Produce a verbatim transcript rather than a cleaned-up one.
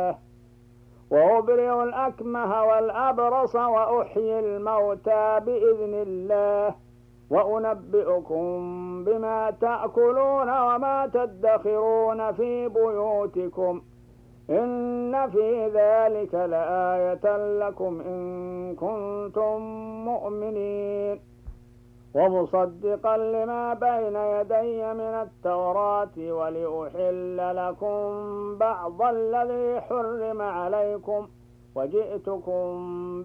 وأبرئ الأكمه والأبرص وأحيي الموتى بإذن الله وأنبئكم بما تأكلون وما تدخرون في بيوتكم إن في ذلك لآية لكم إن كنتم مؤمنين ومصدقا لما بين يدي من التوراة ولأحل لكم بعض الذي حرم عليكم وجئتكم